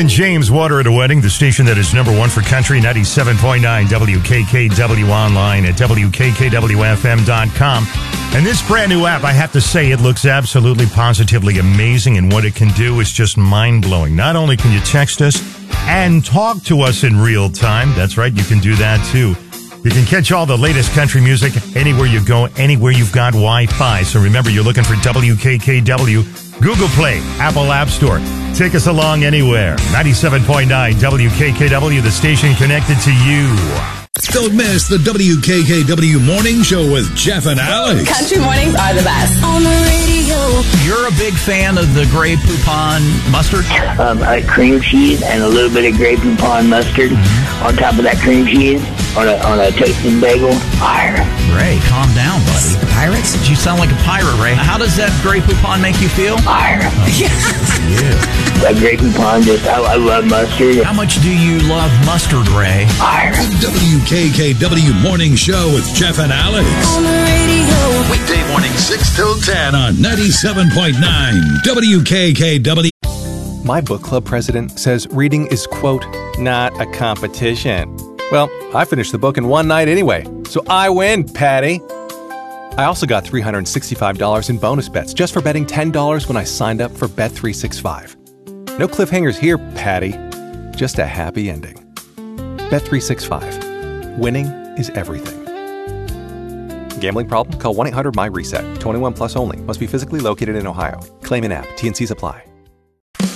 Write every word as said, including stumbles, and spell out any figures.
and James, Water at a Wedding, the station that is number one for country, ninety-seven point nine W K K W, online at W K K W F M dot com. And this brand new app, I have to say, it looks absolutely positively amazing, and what it can do is just mind-blowing. Not only can you text us and talk to us in real time, that's right, you can do that too. You can catch all the latest country music anywhere you go, anywhere you've got Wi-Fi. So remember, you're looking for W K K W, Google Play, Apple App Store. Take us along anywhere. ninety-seven point nine W K K W, the station connected to you. Don't miss the W K K W Morning Show with Jeff and Alex. Country mornings are the best. On the radio. You're a big fan of the Grey Poupon mustard? Um, I like cream cheese and a little bit of Grey Poupon mustard mm-hmm. on top of that cream cheese on a, on a toasted bagel. Fire. Ray, calm down, buddy. The Pirates? You sound like a pirate, Ray. How does that Grey Poupon make you feel? Fire. Yeah. That Grey Poupon, just, I, I love mustard. How much do you love mustard, Ray? Fire. The W K K W Morning Show with Jeff and Alex. On the radio. Weekday morning, six till ten on ninety-seven point nine W K K W. My book club president says reading is, quote, not a competition. Well, I finished the book in one night anyway, so I win, Patty. I also got three hundred sixty-five dollars in bonus bets just for betting ten dollars when I signed up for Bet three sixty-five. No cliffhangers here, Patty. Just a happy ending. Bet three sixty-five. Winning is everything. Gambling problem? Call one eight hundred M Y RESET. twenty-one plus only. Must be physically located in Ohio. Claim in app. T and C's apply.